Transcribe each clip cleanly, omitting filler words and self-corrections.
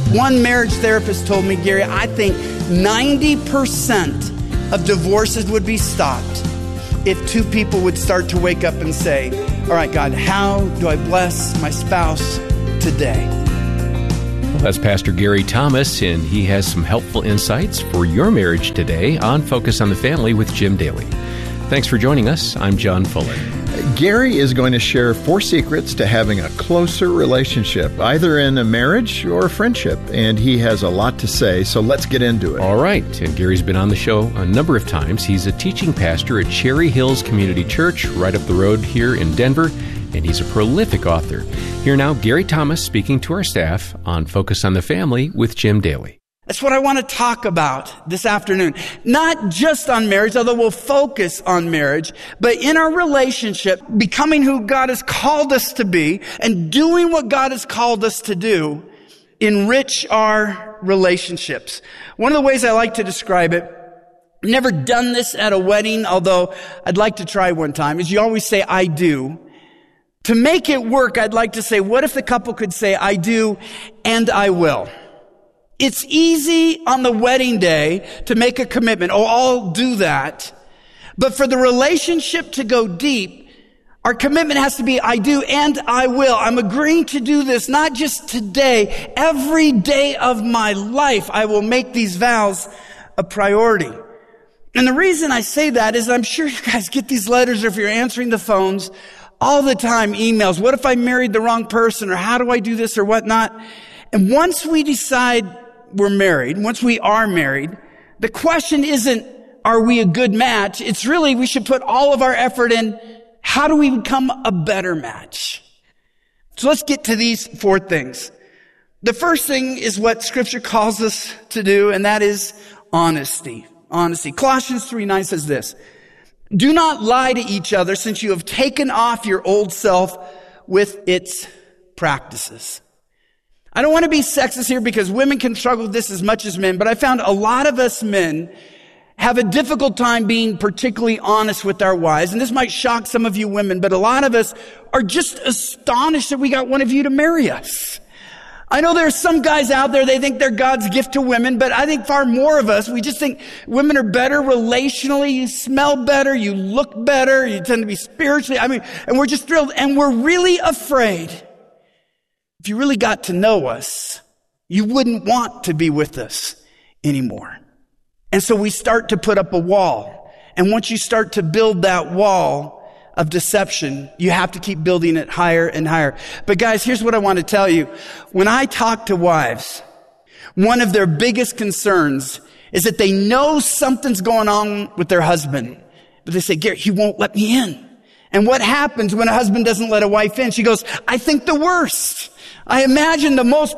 One marriage therapist told me, Gary, I think 90% of divorces would be stopped if two people would start to wake up and say, all right, God, how do I bless my spouse today? Well, that's Pastor Gary Thomas, and he has some helpful insights for your marriage today on Focus on the Family with Jim Daly. Thanks for joining us. I'm John Fuller. Gary is going to share 4 secrets to having a closer relationship, either in a marriage or a friendship. And he has a lot to say, so let's get into it. All right. And Gary's been on the show a number of times. He's a teaching pastor at Cherry Hills Community Church right up the road here in Denver, and he's a prolific author. Here now, Gary Thomas speaking to our staff on Focus on the Family with Jim Daly. That's what I want to talk about this afternoon. Not just on marriage, although we'll focus on marriage, but in our relationship, becoming who God has called us to be and doing what God has called us to do, enrich our relationships. One of the ways I like to describe it, I've never done this at a wedding, although I'd like to try one time, is you always say, I do. To make it work, I'd like to say, what if the couple could say, I do and I will? It's easy on the wedding day to make a commitment. Oh, I'll do that. But for the relationship to go deep, our commitment has to be, I do and I will. I'm agreeing to do this, not just today. Every day of my life, I will make these vows a priority. And the reason I say that is I'm sure you guys get these letters, or if you're answering the phones all the time, emails. What if I married the wrong person? Or how do I do this or whatnot? And once we decide we're married, once we are married, the question isn't, are we a good match? It's really, we should put all of our effort in, how do we become a better match? So let's get to these 4 things. The first thing is what Scripture calls us to do, and that is honesty. Honesty. Colossians 3:9 says this, do not lie to each other, since you have taken off your old self with its practices. I don't want to be sexist here because women can struggle with this as much as men, but I found a lot of us men have a difficult time being particularly honest with our wives. And this might shock some of you women, but a lot of us are just astonished that we got one of you to marry us. I know there's some guys out there, they think they're God's gift to women, but I think far more of us, we just think women are better relationally. You smell better, you look better, you tend to be spiritually, and we're just thrilled. And we're really afraid, if you really got to know us, you wouldn't want to be with us anymore. And so we start to put up a wall. And once you start to build that wall of deception, you have to keep building it higher and higher. But guys, here's what I want to tell you. When I talk to wives, one of their biggest concerns is that they know something's going on with their husband. But they say, Gary, he won't let me in. And what happens when a husband doesn't let a wife in? She goes, I think the worst. I imagine the most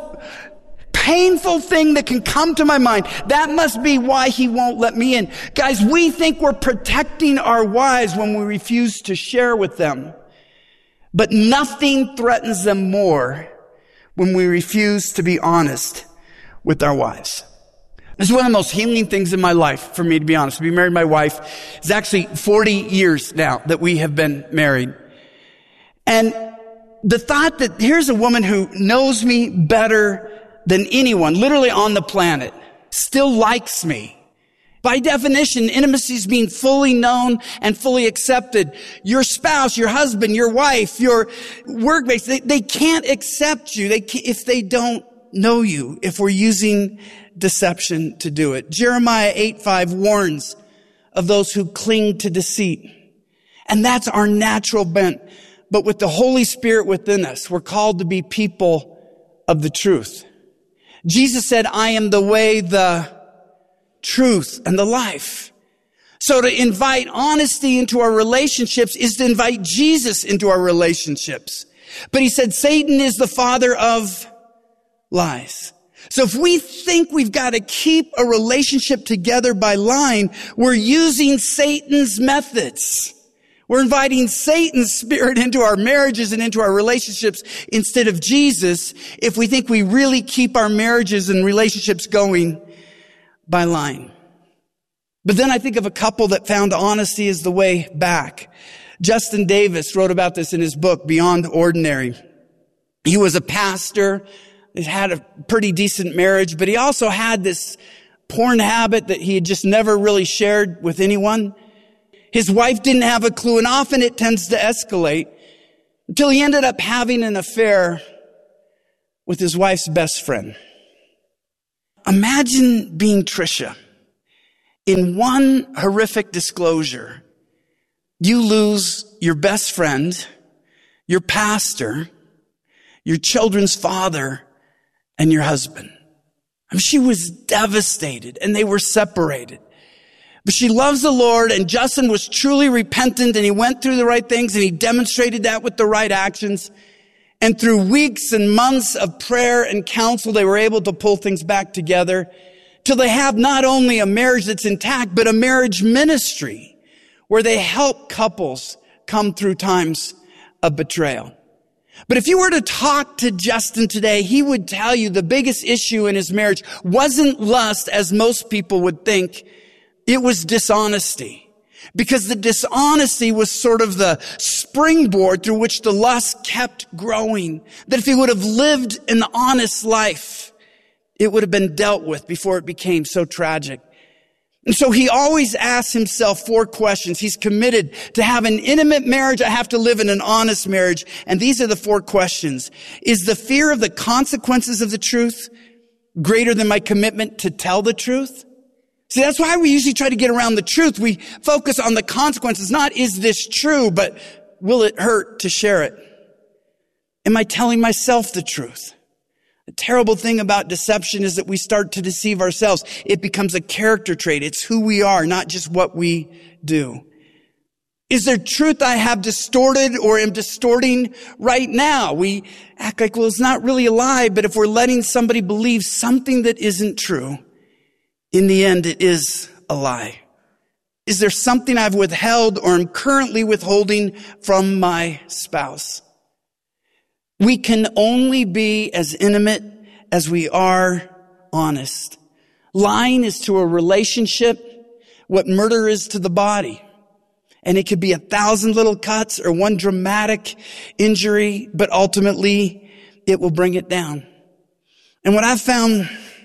painful thing that can come to my mind. That must be why he won't let me in. Guys, we think we're protecting our wives when we refuse to share with them. But nothing threatens them more when we refuse to be honest with our wives. This is one of the most healing things in my life, for me, to be honest. To be married to my wife. It's actually 40 years now that we have been married. And the thought that here's a woman who knows me better than anyone, literally on the planet, still likes me. By definition, intimacy is being fully known and fully accepted. Your spouse, your husband, your wife, your workmates, they can't accept you if they don't know you, if we're using deception to do it. Jeremiah 8:5 warns of those who cling to deceit. And that's our natural bent. But with the Holy Spirit within us, we're called to be people of the truth. Jesus said, I am the way, the truth, and the life. So to invite honesty into our relationships is to invite Jesus into our relationships. But he said, Satan is the father of lies. So if we think we've got to keep a relationship together by lying, we're using Satan's methods. We're inviting Satan's spirit into our marriages and into our relationships instead of Jesus if we think we really keep our marriages and relationships going by lying. But then I think of a couple that found honesty as the way back. Justin Davis wrote about this in his book, Beyond Ordinary. He was a pastor, He had a pretty decent marriage, but he also had this porn habit that he had just never really shared with anyone. His wife didn't have a clue, and often it tends to escalate until he ended up having an affair with his wife's best friend. Imagine being Trisha. In one horrific disclosure, you lose your best friend, your pastor, your children's father, and your husband. I mean, she was devastated, and they were separated. But she loves the Lord, and Justin was truly repentant, and he went through the right things, and he demonstrated that with the right actions. And through weeks and months of prayer and counsel, they were able to pull things back together till they have not only a marriage that's intact, but a marriage ministry where they help couples come through times of betrayal. But if you were to talk to Justin today, he would tell you the biggest issue in his marriage wasn't lust, as most people would think. It was dishonesty. Because the dishonesty was sort of the springboard through which the lust kept growing. That if he would have lived an honest life, it would have been dealt with before it became so tragic. And so he always asks himself 4 questions. He's committed to have an intimate marriage. I have to live in an honest marriage. And these are the 4 questions. Is the fear of the consequences of the truth greater than my commitment to tell the truth? See, that's why we usually try to get around the truth. We focus on the consequences, not is this true, but will it hurt to share it? Am I telling myself the truth? The terrible thing about deception is that we start to deceive ourselves. It becomes a character trait. It's who we are, not just what we do. Is there truth I have distorted or am distorting right now? We act like, well, it's not really a lie, but if we're letting somebody believe something that isn't true, in the end, it is a lie. Is there something I've withheld or am currently withholding from my spouse? We can only be as intimate as we are honest. Lying is to a relationship what murder is to the body. And it could be 1,000 little cuts or one dramatic injury, but ultimately it will bring it down. And what I've found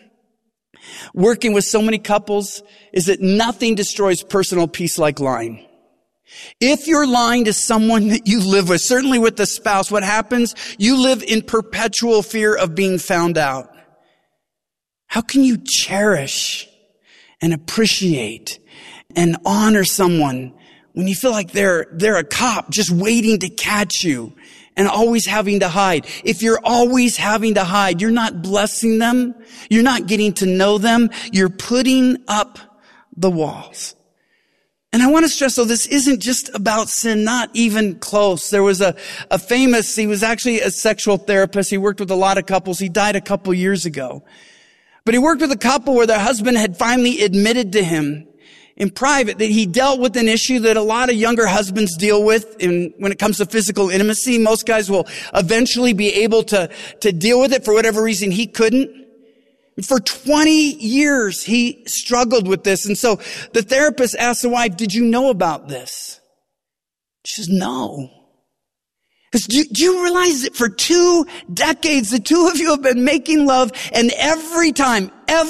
working with so many couples is that nothing destroys personal peace like lying. If you're lying to someone that you live with, certainly with the spouse, what happens? You live in perpetual fear of being found out. How can you cherish and appreciate and honor someone when you feel like they're a cop just waiting to catch you and always having to hide? If you're always having to hide, you're not blessing them. You're not getting to know them. You're putting up the walls. And I want to stress, though, this isn't just about sin, not even close. There was a famous, he was actually a sexual therapist. He worked with a lot of couples. He died a couple years ago. But he worked with a couple where their husband had finally admitted to him in private that he dealt with an issue that a lot of younger husbands deal with when it comes to physical intimacy. Most guys will eventually be able to deal with it for whatever reason he couldn't. For 20 years, he struggled with this. And so the therapist asked the wife, did you know about this? She says, no. Because do you realize that for 2 decades, the two of you have been making love, and every time,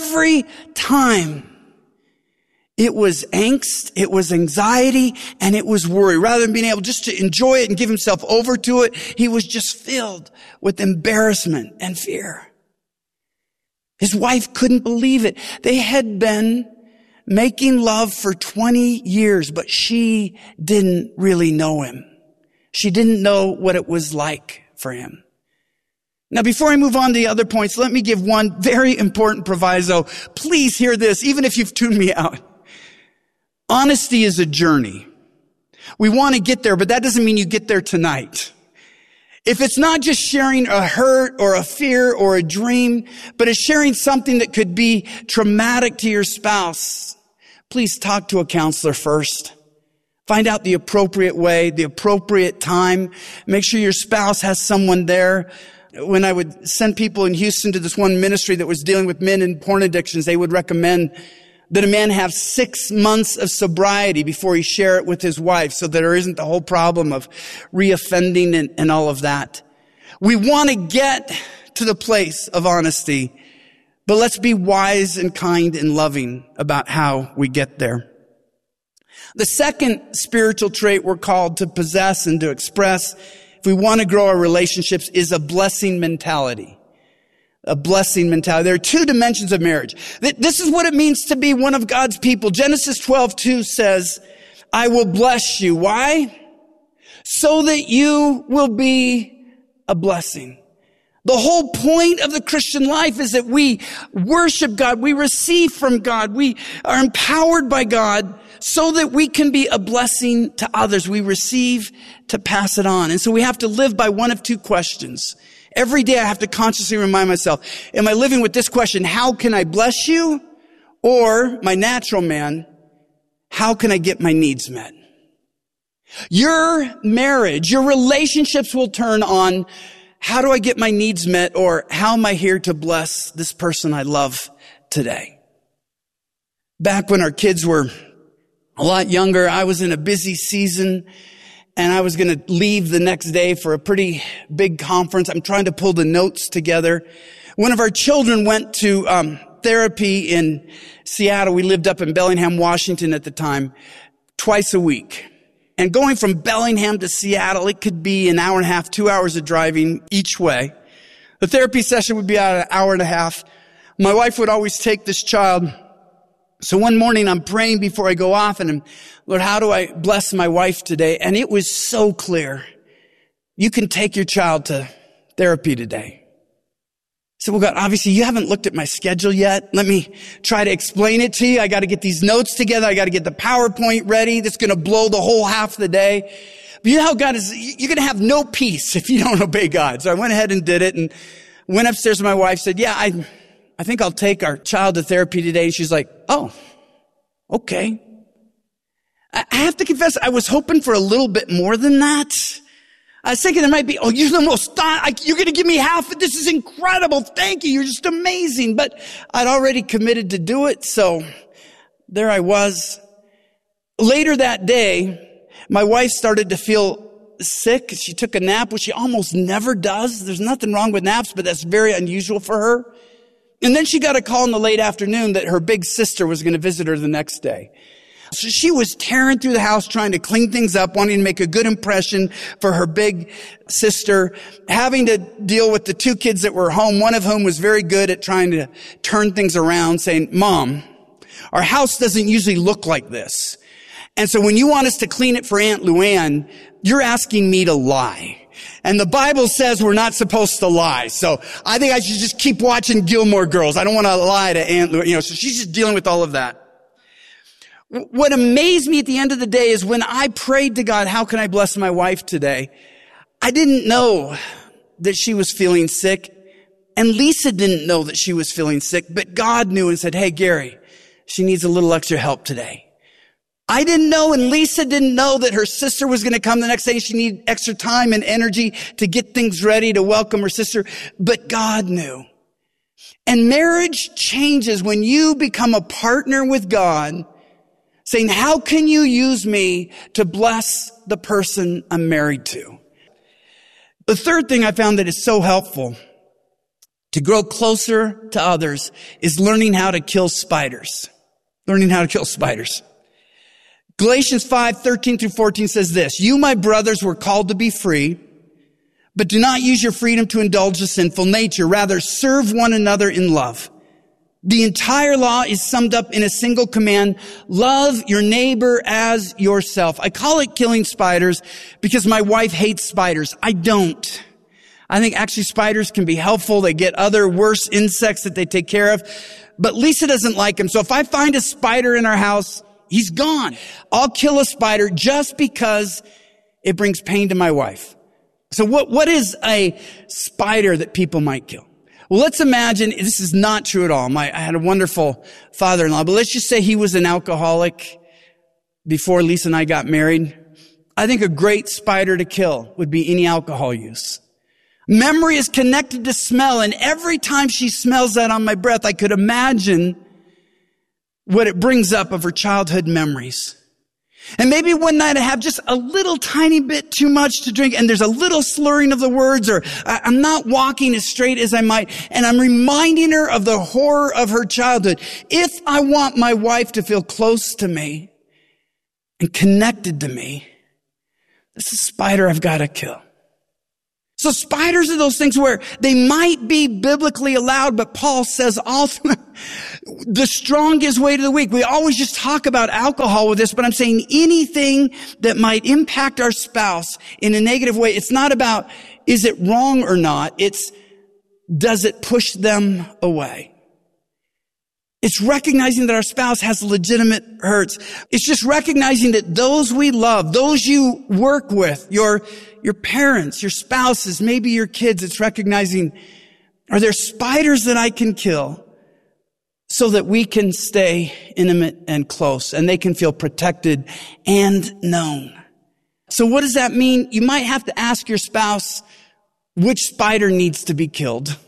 it was angst, it was anxiety, and it was worry. Rather than being able just to enjoy it and give himself over to it, he was just filled with embarrassment and fear. His wife couldn't believe it. They had been making love for 20 years, but she didn't really know him. She didn't know what it was like for him. Now, before I move on to the other points, let me give one very important proviso. Please hear this, even if you've tuned me out. Honesty is a journey. We want to get there, but that doesn't mean you get there tonight. If it's not just sharing a hurt or a fear or a dream, but it's sharing something that could be traumatic to your spouse, please talk to a counselor first. Find out the appropriate way, the appropriate time. Make sure your spouse has someone there. When I would send people in Houston to this one ministry that was dealing with men in porn addictions, they would recommend that a man have 6 months of sobriety before he share it with his wife so that there isn't the whole problem of reoffending and all of that. We want to get to the place of honesty, but let's be wise and kind and loving about how we get there. The second spiritual trait we're called to possess and to express if we want to grow our relationships is a blessing mentality. A blessing mentality. There are two dimensions of marriage. This is what it means to be one of God's people. Genesis 12:2 says, I will bless you. Why? So that you will be a blessing. The whole point of the Christian life is that we worship God, we receive from God, we are empowered by God so that we can be a blessing to others. We receive to pass it on. And so we have to live by one of two questions. Every day I have to consciously remind myself, am I living with this question, how can I bless you? Or my natural man, how can I get my needs met? Your marriage, your relationships will turn on how do I get my needs met, or how am I here to bless this person I love today? Back when our kids were a lot younger, I was in a busy season and I was going to leave the next day for a pretty big conference. I'm trying to pull the notes together. One of our children went to therapy in Seattle. We lived up in Bellingham, Washington at the time, twice a week. And going from Bellingham to Seattle, it could be an hour and a half, 2 hours of driving each way. The therapy session would be about an hour and a half. My wife would always take this child. So one morning I'm praying before I go off and I'm, Lord, how do I bless my wife today? And it was so clear. You can take your child to therapy today. So, well, God, obviously you haven't looked at my schedule yet. Let me try to explain it to you. I got to get these notes together. I got to get the PowerPoint ready. That's going to blow the whole half of the day. But you know how God is, you're going to have no peace if you don't obey God. So I went ahead and did it and went upstairs to my wife, said, yeah, I think I'll take our child to therapy today. And she's like, oh, okay. I have to confess, I was hoping for a little bit more than that. I was thinking there might be, oh, you're the most, you're going to give me half of this is incredible. Thank you. You're just amazing. But I'd already committed to do it. So there I was. Later that day, my wife started to feel sick. She took a nap, which she almost never does. There's nothing wrong with naps, but that's very unusual for her. And then she got a call in the late afternoon that her big sister was going to visit her the next day. So she was tearing through the house trying to clean things up, wanting to make a good impression for her big sister, having to deal with the two kids that were home, one of whom was very good at trying to turn things around, saying, Mom, our house doesn't usually look like this. And so when you want us to clean it for Aunt Luann, you're asking me to lie. And the Bible says we're not supposed to lie. So I think I should just keep watching Gilmore Girls. I don't want to lie to Aunt Luann. So she's just dealing with all of that. What amazed me at the end of the day is when I prayed to God, how can I bless my wife today? I didn't know that she was feeling sick. And Lisa didn't know that she was feeling sick, but God knew and said, hey, Gary, she needs a little extra help today. I didn't know, and Lisa didn't know that her sister was going to come the next day. She needed extra time and energy to get things ready to welcome her sister, but God knew. And marriage changes when you become a partner with God, saying, how can you use me to bless the person I'm married to? The third thing I found that is so helpful to grow closer to others is learning how to kill spiders. Learning how to kill spiders. Galatians 5:13-14 says this, you, my brothers, were called to be free, but do not use your freedom to indulge the sinful nature. Rather, serve one another in love. The entire law is summed up in a single command, love your neighbor as yourself. I call it killing spiders because my wife hates spiders. I don't. I think actually spiders can be helpful. They get other worse insects that they take care of. But Lisa doesn't like them. So if I find a spider in our house, he's gone. I'll kill a spider just because it brings pain to my wife. So what is a spider that people might kill? Well, let's imagine, this is not true at all. I had a wonderful father-in-law, but let's just say he was an alcoholic before Lisa and I got married. I think a great spider to kill would be any alcohol use. Memory is connected to smell, and every time she smells that on my breath, I could imagine what it brings up of her childhood memories. And maybe one night I have just a little tiny bit too much to drink and there's a little slurring of the words, or I'm not walking as straight as I might. And I'm reminding her of the horror of her childhood. If I want my wife to feel close to me and connected to me, this is a spider I've got to kill. So spiders are those things where they might be biblically allowed, but Paul says all through the strong gives way to the weak. We always just talk about alcohol with this, but I'm saying anything that might impact our spouse in a negative way. It's not about, is it wrong or not? It's, does it push them away? It's recognizing that our spouse has legitimate hurts. It's just recognizing that those we love, those you work with, your parents, your spouses, maybe your kids, it's recognizing, are there spiders that I can kill so that we can stay intimate and close and they can feel protected and known? So what does that mean? You might have to ask your spouse which spider needs to be killed,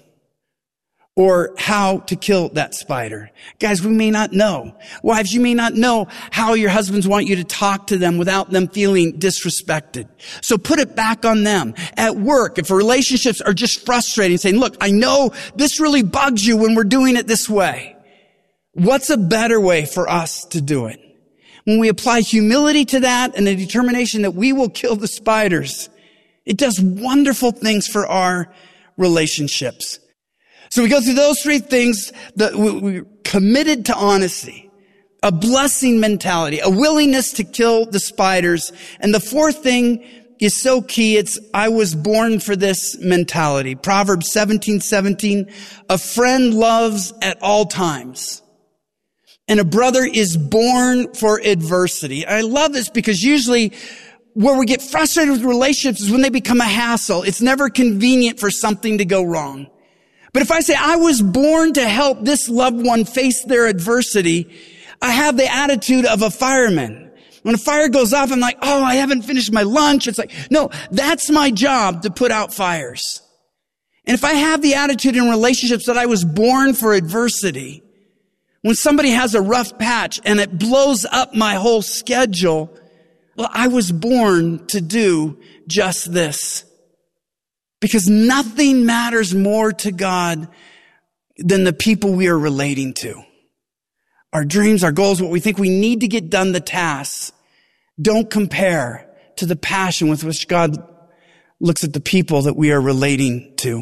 or how to kill that spider. Guys, we may not know. Wives, you may not know how your husbands want you to talk to them without them feeling disrespected. So put it back on them. At work, if relationships are just frustrating, saying, look, I know this really bugs you when we're doing it this way. What's a better way for us to do it? When we apply humility to that and a determination that we will kill the spiders, it does wonderful things for our relationships. So we go through those three things, that we're committed to honesty, a blessing mentality, a willingness to kill the spiders. And the fourth thing is so key. It's, I was born for this mentality. Proverbs 17:17, a friend loves at all times, and a brother is born for adversity. I love this because usually where we get frustrated with relationships is when they become a hassle. It's never convenient for something to go wrong. But if I say, I was born to help this loved one face their adversity, I have the attitude of a fireman. When a fire goes off, I'm like, oh, I haven't finished my lunch. It's like, no, that's my job, to put out fires. And if I have the attitude in relationships that I was born for adversity, when somebody has a rough patch and it blows up my whole schedule, well, I was born to do just this. Because nothing matters more to God than the people we are relating to. Our dreams, our goals, what we think we need to get done, the tasks, don't compare to the passion with which God looks at the people that we are relating to.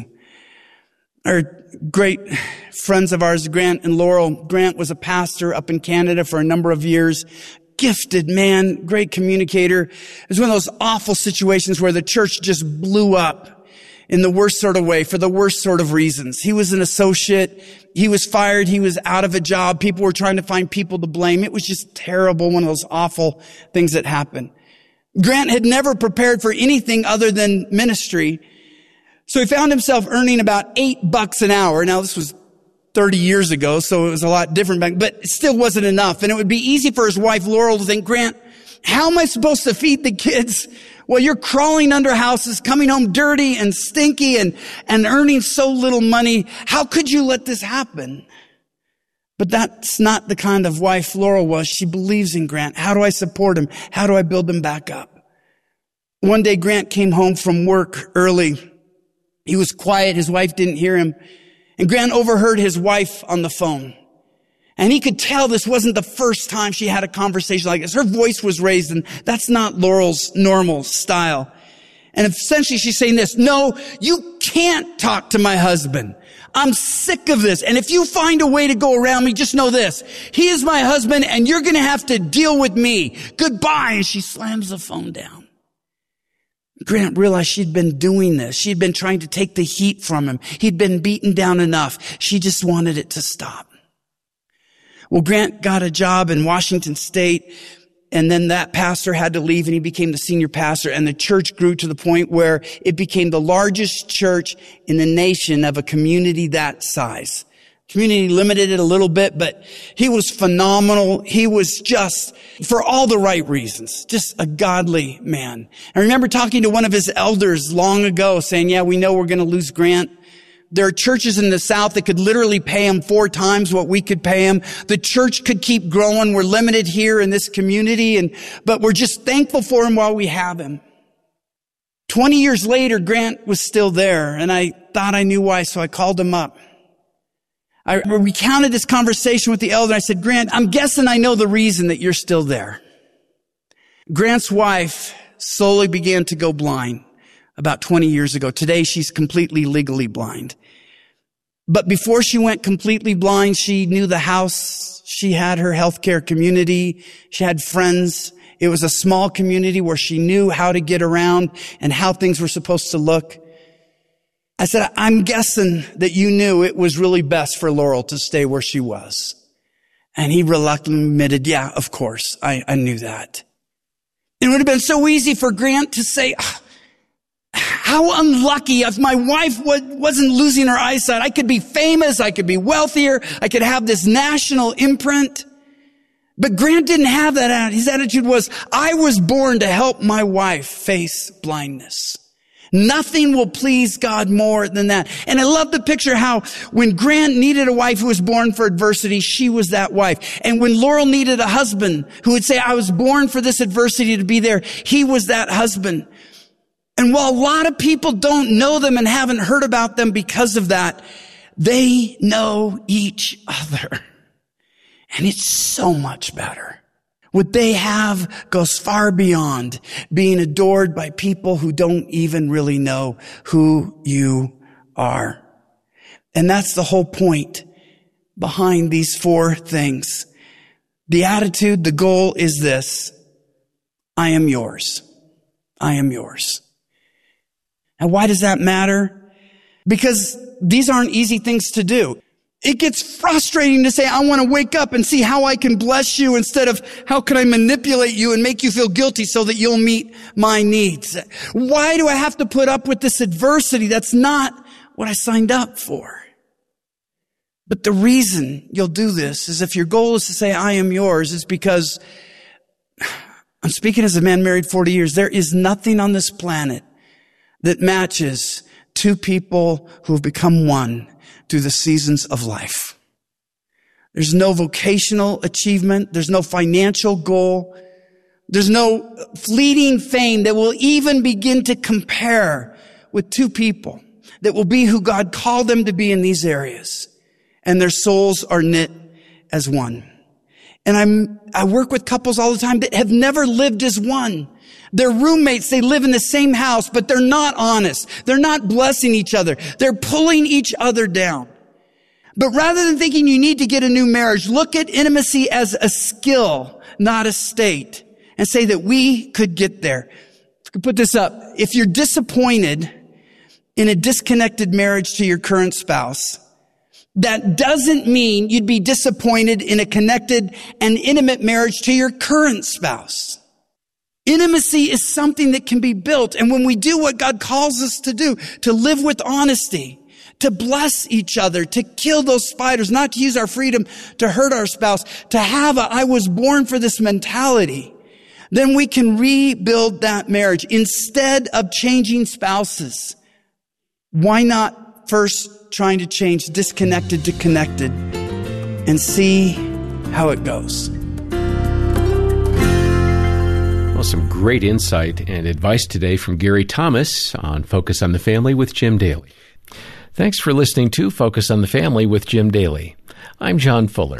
Our great friends of ours, Grant and Laurel. Grant was a pastor up in Canada for a number of years. Gifted man, great communicator. It was one of those awful situations where the church just blew up in the worst sort of way, for the worst sort of reasons. He was an associate. He was fired. He was out of a job. People were trying to find people to blame. It was just terrible, one of those awful things that happened. Grant had never prepared for anything other than ministry. So he found himself earning about $8 an hour. Now, this was 30 years ago, so it was a lot different back, but it still wasn't enough. And it would be easy for his wife, Laurel, to think, Grant, how am I supposed to feed the kids? Well, you're crawling under houses, coming home dirty and stinky and earning so little money. How could you let this happen? But that's not the kind of wife Laurel was. She believes in Grant. How do I support him? How do I build him back up? One day, Grant came home from work early. He was quiet. His wife didn't hear him. And Grant overheard his wife on the phone. And he could tell this wasn't the first time she had a conversation like this. Her voice was raised, and that's not Laurel's normal style. And essentially she's saying this, no, you can't talk to my husband. I'm sick of this. And if you find a way to go around me, just know this. He is my husband, and you're going to have to deal with me. Goodbye. And she slams the phone down. Grant realized she'd been doing this. She'd been trying to take the heat from him. He'd been beaten down enough. She just wanted it to stop. Well, Grant got a job in Washington State, and then that pastor had to leave, and he became the senior pastor, and the church grew to the point where it became the largest church in the nation of a community that size. Community limited it a little bit, but he was phenomenal. He was just, for all the right reasons, just a godly man. I remember talking to one of his elders long ago saying, yeah, we know we're going to lose Grant, There are churches in the South that could literally pay him 4 times what we could pay him. The church could keep growing. We're limited here in this community, but we're just thankful for him while we have him. 20 years later, Grant was still there, and I thought I knew why, so I called him up. I recounted this conversation with the elder. I said, Grant, I'm guessing I know the reason that you're still there. Grant's wife slowly began to go blind about 20 years ago. Today, she's completely legally blind. But before she went completely blind, she knew the house. She had her healthcare community. She had friends. It was a small community where she knew how to get around and how things were supposed to look. I said, I'm guessing that you knew it was really best for Laurel to stay where she was. And he reluctantly admitted, yeah, of course, I knew that. It would have been so easy for Grant to say, how unlucky if my wife wasn't losing her eyesight. I could be famous. I could be wealthier. I could have this national imprint. But Grant didn't have that. His attitude was, I was born to help my wife face blindness. Nothing will please God more than that. And I love the picture how when Grant needed a wife who was born for adversity, she was that wife. And when Laurel needed a husband who would say, I was born for this adversity to be there, he was that husband. And while a lot of people don't know them and haven't heard about them because of that, they know each other. And it's so much better. What they have goes far beyond being adored by people who don't even really know who you are. And that's the whole point behind these 4 things. The attitude, the goal is this: I am yours. I am yours. And why does that matter? Because these aren't easy things to do. It gets frustrating to say, I want to wake up and see how I can bless you instead of how can I manipulate you and make you feel guilty so that you'll meet my needs. Why do I have to put up with this adversity? That's not what I signed up for. But the reason you'll do this is if your goal is to say, I am yours, is because I'm speaking as a man married 40 years. There is nothing on this planet that matches 2 people who have become one through the seasons of life. There's no vocational achievement. There's no financial goal. There's no fleeting fame that will even begin to compare with 2 people that will be who God called them to be in these areas. And their souls are knit as one. And I work with couples all the time that have never lived as one. They're roommates. They live in the same house, but they're not honest. They're not blessing each other. They're pulling each other down. But rather than thinking you need to get a new marriage, look at intimacy as a skill, not a state, and say that we could get there. I could put this up. If you're disappointed in a disconnected marriage to your current spouse, that doesn't mean you'd be disappointed in a connected and intimate marriage to your current spouse. Intimacy is something that can be built. And when we do what God calls us to do, to live with honesty, to bless each other, to kill those spiders, not to use our freedom to hurt our spouse, to have I was born for this mentality, then we can rebuild that marriage instead of changing spouses. Why not first trying to change disconnected to connected and see how it goes? Well, some great insight and advice today from Gary Thomas on Focus on the Family with Jim Daly. Thanks for listening to Focus on the Family with Jim Daly. I'm John Fuller.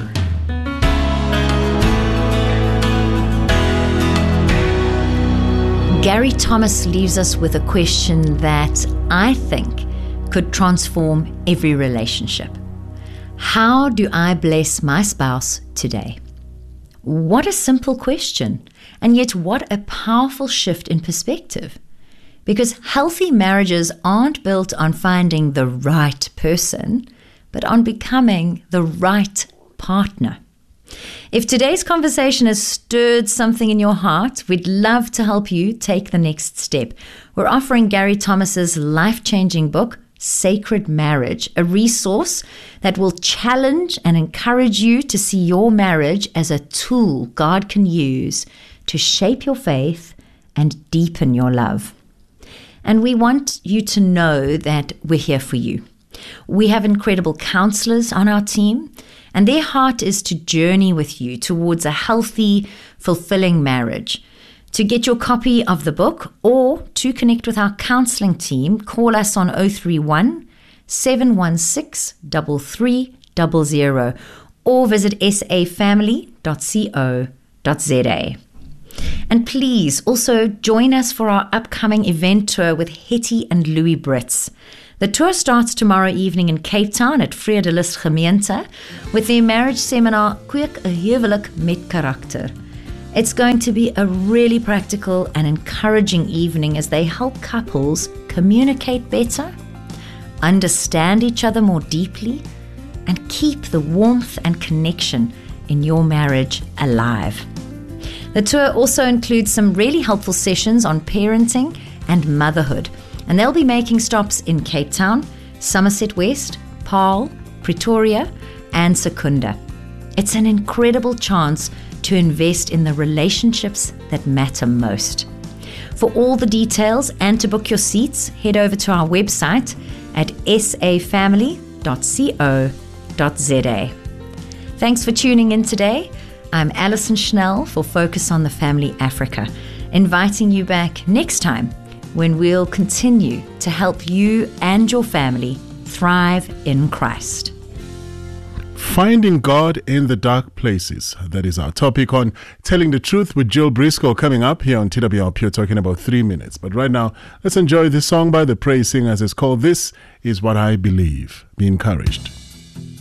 Gary Thomas leaves us with a question that I think could transform every relationship. How do I bless my spouse today? What a simple question, and yet what a powerful shift in perspective. Because healthy marriages aren't built on finding the right person, but on becoming the right partner. If today's conversation has stirred something in your heart, we'd love to help you take the next step. We're offering Gary Thomas's life-changing book, Sacred Marriage, a resource that will challenge and encourage you to see your marriage as a tool God can use to shape your faith and deepen your love. And we want you to know that we're here for you. We have incredible counselors on our team, and their heart is to journey with you towards a healthy, fulfilling marriage. To get your copy of the book or to connect with our counseling team, call us on 031 716 3300 or visit safamily.co.za. And please also join us for our upcoming event tour with Hetty and Louis Brits. The tour starts tomorrow evening in Cape Town at Vredelus Gemeente with their marriage seminar, Kweek 'n Huwelik met Karakter. It's going to be a really practical and encouraging evening as they help couples communicate better, understand each other more deeply, and keep the warmth and connection in your marriage alive. The tour also includes some really helpful sessions on parenting and motherhood, and they'll be making stops in Cape Town, Somerset West, Paarl, Pretoria, and Secunda. It's an incredible chance to invest in the relationships that matter most. For all the details and to book your seats, head over to our website at safamily.co.za. Thanks for tuning in today. I'm Alison Schnell for Focus on the Family Africa, inviting you back next time when we'll continue to help you and your family thrive in Christ. Finding God in the Dark Places. That is our topic on Telling the Truth with Jill Briscoe coming up here on TWRP. You're talking about 3 minutes. But right now, let's enjoy this song by the Praise Singers. It's called This Is What I Believe. Be encouraged.